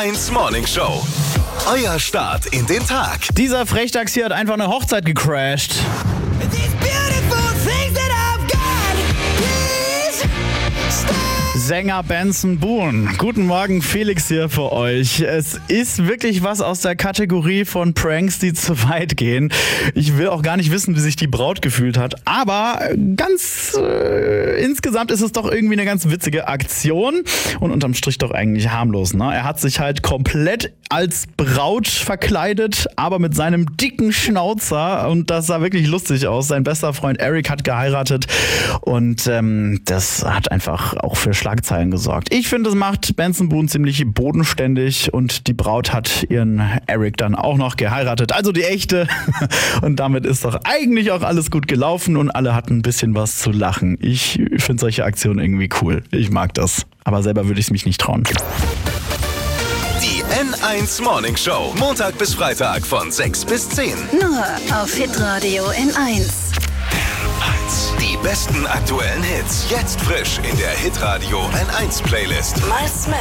1 Morning Show. Euer Start in den Tag. Dieser Frechdachs hier hat einfach eine Hochzeit gecrashed. Sänger Benson Boone. Guten Morgen, Felix hier für euch. Es ist wirklich was aus der Kategorie von Pranks, die zu weit gehen. Ich will auch gar nicht wissen, wie sich die Braut gefühlt hat. Aber insgesamt ist es doch irgendwie eine ganz witzige Aktion. Und unterm Strich doch eigentlich harmlos, ne? Er hat sich halt komplett als Braut verkleidet, aber mit seinem dicken Schnauzer. Und das sah wirklich lustig aus. Sein bester Freund Eric hat geheiratet. Und das hat einfach auch für Schlagzeilen gesorgt. Ich finde, es macht Benson Boone ziemlich bodenständig und die Braut hat ihren Eric dann auch noch geheiratet. Also die echte. Und damit ist doch eigentlich auch alles gut gelaufen und alle hatten ein bisschen was zu lachen. Ich finde solche Aktionen irgendwie cool. Ich mag das. Aber selber würde ich es mich nicht trauen. Die N1 Morning Show. Montag bis Freitag von 6 bis 10. Nur auf Hitradio N1. Die besten aktuellen Hits. Jetzt frisch in der Hitradio N1 Playlist. My Smith.